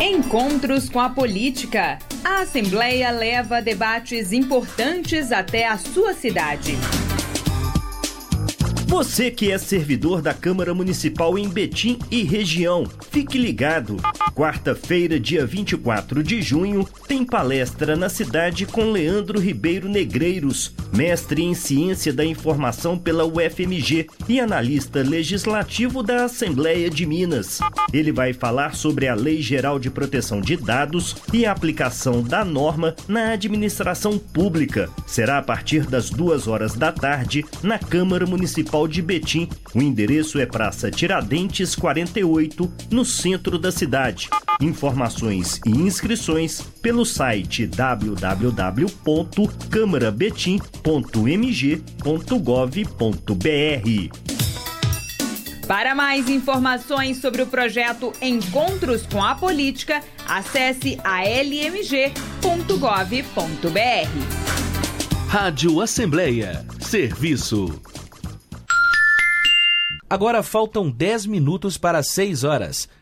Encontros com a política. A Assembleia leva debates importantes até a sua cidade. Você que é servidor da Câmara Municipal em Betim e região, fique ligado. Quarta-feira, dia 24 de junho, tem palestra na cidade com Leandro Ribeiro Negreiros, mestre em Ciência da Informação pela UFMG e analista legislativo da Assembleia de Minas. Ele vai falar sobre a Lei Geral de Proteção de Dados e a aplicação da norma na administração pública. Será a partir das 2h da tarde na Câmara Municipal de Betim. O endereço é Praça Tiradentes 48, no centro da cidade. Informações e inscrições pelo site www.câmarabetim.mg.gov.br. Para mais informações sobre o projeto Encontros com a Política, acesse almg.gov.br. Rádio Assembleia. Serviço. Agora faltam 10 minutos para 6 horas.